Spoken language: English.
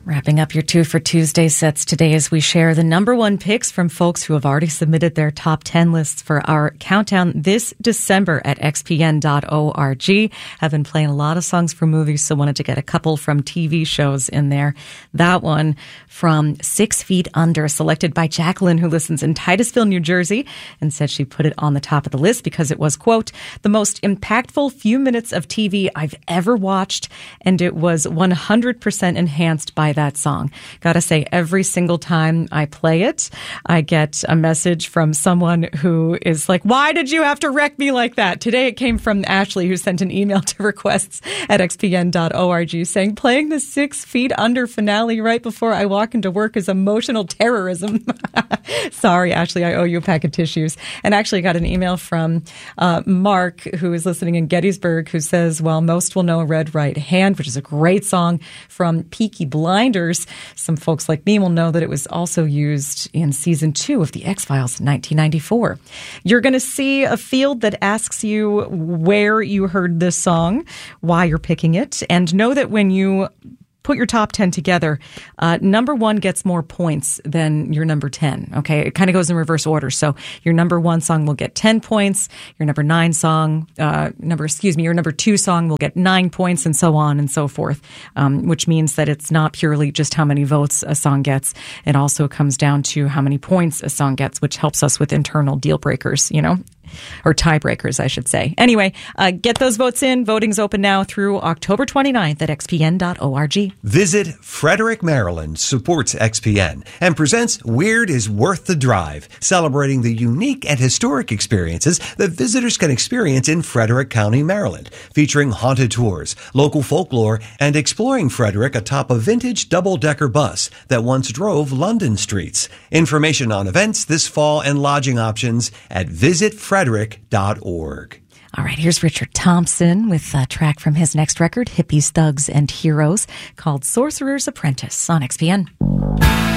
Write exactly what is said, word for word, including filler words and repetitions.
Wrapping up your two for Tuesday sets today as we share the number one picks from folks who have already submitted their top ten lists for our countdown this December at x p n dot org. I've been playing a lot of songs from movies, so wanted to get a couple from T V shows in there. That one from Six Feet Under, selected by Jacqueline, who listens in Titusville, New Jersey, and said she put it on the top of the list because it was, quote, the most impactful few minutes of T V I've ever watched, and it was one hundred percent enhanced by that song. Gotta say, every single time I play it, I get a message from someone who is like, why did you have to wreck me like that? Today it came from Ashley, who sent an email to requests at x p n dot org saying, playing the Six Feet Under finale right before I walk into work is emotional terrorism. Sorry, Ashley, I owe you a pack of tissues. And actually got an email from uh, Mark, who is listening in Gettysburg, who says, well, most will know Red Right Hand, which is a great song from Peaky Blinders. Some folks like me will know that it was also used in season two of The X-Files in nineteen ninety-four. You're going to see a field that asks you where you heard this song, why you're picking it, and know that when you put your top ten together, uh, number one gets more points than your number ten. Okay. It kind of goes in reverse order. So your number one song will get ten points. Your number nine song, uh, number, excuse me, your number two song will get nine points, and so on and so forth. Um, which means that it's not purely just how many votes a song gets. It also comes down to how many points a song gets, which helps us with internal deal breakers, you know, or tiebreakers, I should say. Anyway, uh, get those votes in. Voting's open now through October twenty-ninth at x p n dot org. Visit Frederick, Maryland supports X P N and presents Weird is Worth the Drive, celebrating the unique and historic experiences that visitors can experience in Frederick County, Maryland, featuring haunted tours, local folklore, and exploring Frederick atop a vintage double-decker bus that once drove London streets. Information on events this fall and lodging options at visit frederick dot org. All right, here's Richard Thompson with a track from his next record, Hippies, Thugs, and Heroes, called Sorcerer's Apprentice on X P N.